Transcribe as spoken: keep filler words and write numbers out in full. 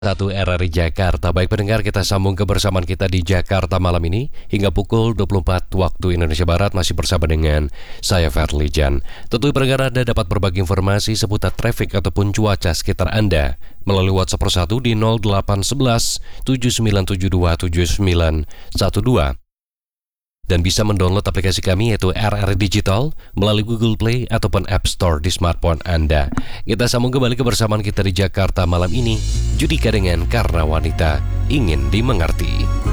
Satu R R I Jakarta. Baik pendengar, kita sambung kebersamaan kita di Jakarta malam ini hingga pukul dua puluh empat waktu Indonesia Barat, masih bersama dengan saya Ferlijan. Tentu pendengar, Anda dapat berbagi informasi seputar trafik ataupun cuaca sekitar Anda melalui WhatsApp satu di nol delapan satu satu tujuh sembilan tujuh dua tujuh sembilan satu dua. Dan bisa mendownload aplikasi kami yaitu R R I Digital melalui Google Play ataupun App Store di smartphone Anda. Kita sambung kembali kebersamaan kita di Jakarta malam ini. Judika dengan Karena Wanita Ingin Dimengerti.